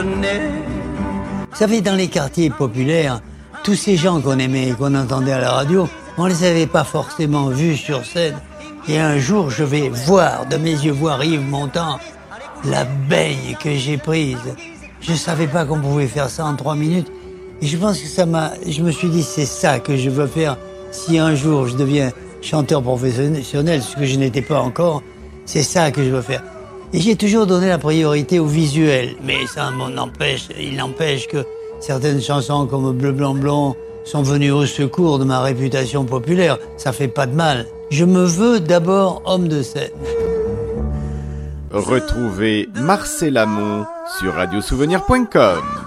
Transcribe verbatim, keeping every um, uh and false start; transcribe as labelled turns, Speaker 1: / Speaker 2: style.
Speaker 1: Vous savez, dans les quartiers populaires, tous ces gens qu'on aimait et qu'on entendait à la radio, on les avait pas forcément vus sur scène. Et un jour, je vais voir, de mes yeux voir Yves Montand, la baigne que j'ai prise. Je savais pas qu'on pouvait faire ça en trois minutes. Et je pense que ça m'a... Je me suis dit, c'est ça que je veux faire. Si un jour je deviens chanteur professionnel, ce que je n'étais pas encore, c'est ça que je veux faire. Et j'ai toujours donné la priorité au visuel. Mais ça m'en empêche, il n'empêche que certaines chansons comme Bleu, Blanc, Blond sont venues au secours de ma réputation populaire. Ça fait pas de mal. Je me veux d'abord homme de scène.
Speaker 2: Retrouvez Marcel Amont sur radio souvenir point com.